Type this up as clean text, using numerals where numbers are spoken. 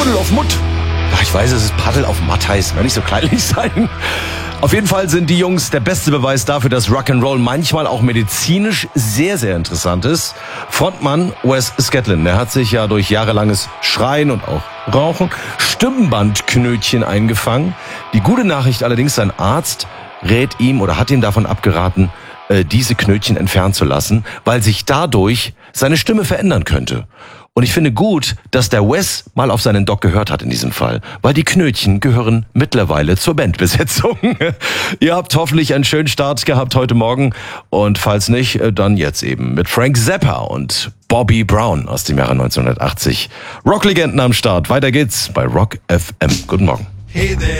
Puddel auf Mutt. Ja, ich weiß, es ist Paddel auf Matt heißt, will nicht so kleinlich sein. Auf jeden Fall sind die Jungs der beste Beweis dafür, dass Rock'n'Roll manchmal auch medizinisch sehr, sehr interessant ist. Frontmann Wes Scatlin, der hat sich ja durch jahrelanges Schreien und auch Rauchen Stimmbandknötchen eingefangen. Die gute Nachricht allerdings, sein Arzt rät ihm oder hat ihm davon abgeraten, diese Knötchen entfernen zu lassen, weil sich dadurch seine Stimme verändern könnte. Und ich finde gut, dass der Wes mal auf seinen Doc gehört hat in diesem Fall, weil die Knötchen gehören mittlerweile zur Bandbesetzung. Ihr habt hoffentlich einen schönen Start gehabt heute Morgen und falls nicht, dann jetzt eben mit Frank Zappa und Bobby Brown aus dem Jahre 1980. Rocklegenden am Start, weiter geht's bei Rock FM. Guten Morgen.